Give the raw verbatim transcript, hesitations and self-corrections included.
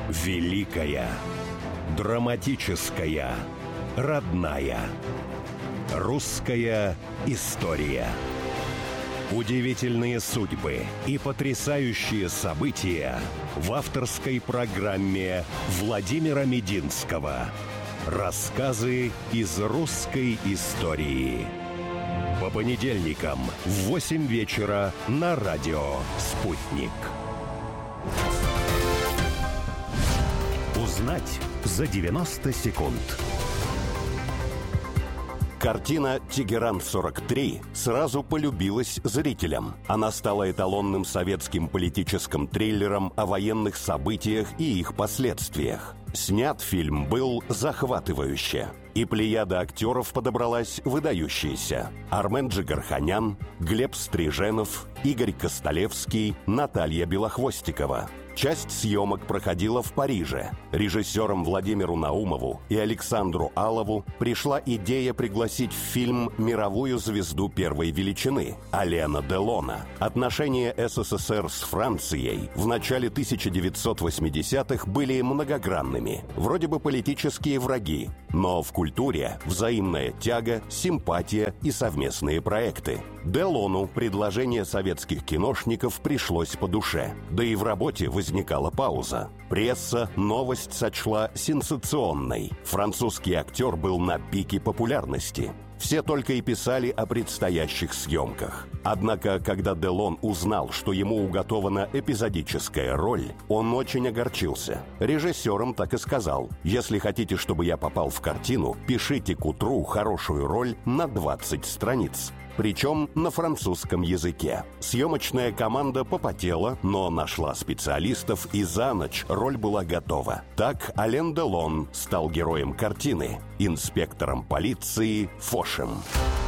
Великая, драматическая, родная. Русская история. Удивительные судьбы и потрясающие события в авторской программе Владимира Мединского. Рассказы из русской истории. По понедельникам в восемь вечера на радио «Спутник». Узнать за девяносто секунд. Картина «Тегеран-сорок три» сразу полюбилась зрителям. Она стала эталонным советским политическим триллером о военных событиях и их последствиях. Снят фильм был захватывающе. И плеяда актеров подобралась выдающаяся. Армен Джигарханян, Глеб Стриженов, Игорь Костолевский, Наталья Белохвостикова. Часть съемок проходила в Париже. Режиссерам Владимиру Наумову и Александру Алову пришла идея пригласить в фильм мировую звезду первой величины – Алена Делона. Отношения СССР с Францией в начале тысяча девятьсот восьмидесятых были многогранными. Вроде бы политические враги, но в культуре взаимная тяга, симпатия и совместные проекты. Делону предложение советских киношников пришлось по душе. Да и в работе возникала пауза. Пресса новость сочла сенсационной. Французский актер был на пике популярности. Все только и писали о предстоящих съемках. Однако, когда Делон узнал, что ему уготована эпизодическая роль, он очень огорчился. Режиссерам так и сказал: «Если хотите, чтобы я попал в картину, пишите к утру хорошую роль на двадцать страниц». Причем на французском языке. Съемочная команда попотела, но нашла специалистов, и за ночь роль была готова. Так Ален Делон стал героем картины, инспектором полиции Фошем.